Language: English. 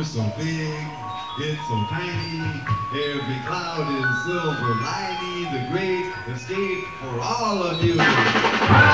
is so big, it's so tiny. Every cloud is silver lining. The great escape for all of you.